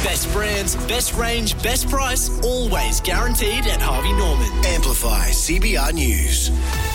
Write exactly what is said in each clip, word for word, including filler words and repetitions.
Best brands, best range, best price, always guaranteed at Harvey Norman. Amplify C B R News.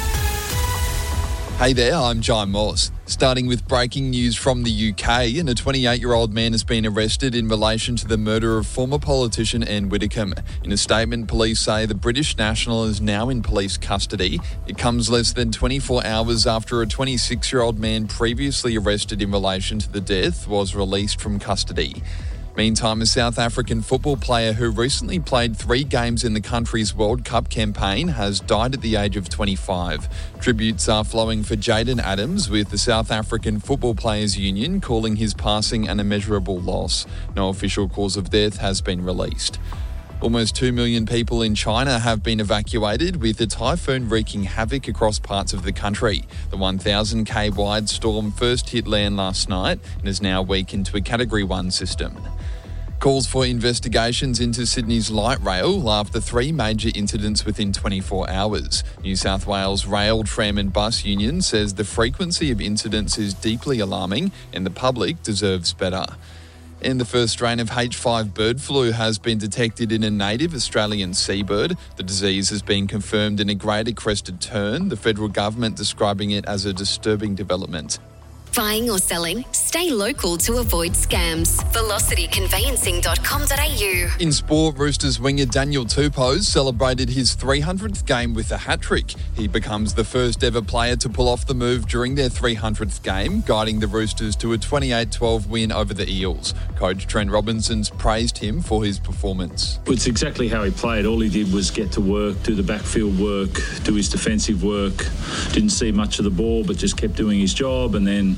Hey there, I'm John Moss. Starting with breaking news from the U K, and a twenty-eight-year-old man has been arrested in relation to the murder of former politician Anne Widdecombe. In a statement, police say the British national is now in police custody. It comes less than twenty-four hours after a twenty-six-year-old man previously arrested in relation to the death was released from custody. Meantime, a South African football player who recently played three games in the country's World Cup campaign has died at the age of twenty-five. Tributes are flowing for Jayden Adams, with the South African Football Players Union calling his passing an immeasurable loss. No official cause of death has been released. Almost two million people in China have been evacuated, with a typhoon wreaking havoc across parts of the country. The one thousand kilometre wide storm first hit land last night and is now weakened to a Category one system. Calls for investigations into Sydney's light rail after three major incidents within twenty-four hours. New South Wales Rail, Tram and Bus Union says the frequency of incidents is deeply alarming and the public deserves better. And the first strain of H five bird flu has been detected in a native Australian seabird. The disease has been confirmed in a greater crested tern, the federal government describing it as a disturbing development. Buying or selling? Stay local to avoid scams. velocity conveyancing dot com dot a u. In sport, Roosters winger Daniel Tupou celebrated his three hundredth game with a hat-trick. He becomes the first ever player to pull off the move during their three hundredth game, guiding the Roosters to a twenty-eight twelve win over the Eels. Coach Trent Robinson's praised him for his performance. It's exactly how he played. All he did was get to work, do the backfield work, do his defensive work. Didn't see much of the ball, but just kept doing his job, and then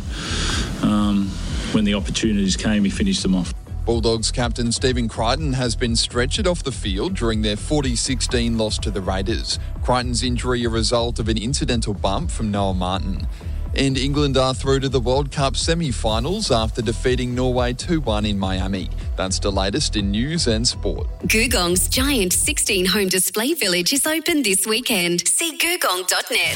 Um, when the opportunities came, he finished them off. Bulldogs captain Stephen Crichton has been stretchered off the field during their forty sixteen loss to the Raiders. Crichton's injury a result of an incidental bump from Noah Martin. And England are through to the World Cup semi-finals after defeating Norway two one in Miami. That's the latest in news and sport. Googong's giant sixteen-home display village is open this weekend. See googong dot net.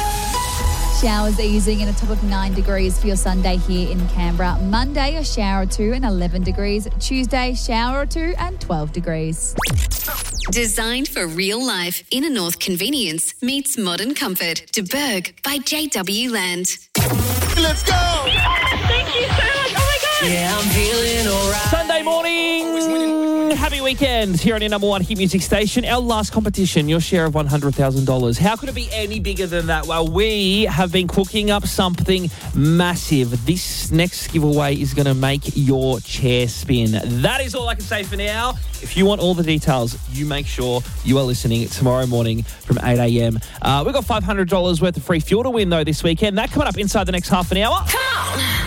Showers easing and a top of nine degrees for your Sunday here in Canberra. Monday, a shower or two and eleven degrees. Tuesday, shower or two and twelve degrees. Designed for real life, Inner North convenience meets modern comfort. De Berg by J W Land. Let's go! Yes, thank you so much. Oh my God. Yeah, I'm feeling alright. Sunday morning. Happy weekend here on your number one hit music station. Our last competition, your share of one hundred thousand dollars. How could it be any bigger than that? Well, we have been cooking up something massive. This next giveaway is going to make your chair spin. That is all I can say for now. If you want all the details, you make sure you are listening tomorrow morning from eight a.m. Uh, we've got five hundred dollars worth of free fuel to win, though, this weekend. That coming up inside the next half an hour. Come on!